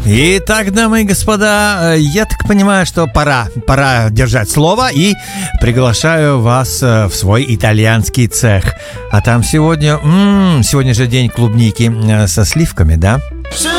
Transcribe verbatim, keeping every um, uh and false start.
Итак, дамы и господа, я так понимаю, что пора, пора держать слово, и приглашаю вас в свой итальянский цех. А там сегодня, м-м, сегодня же день клубники со сливками, да?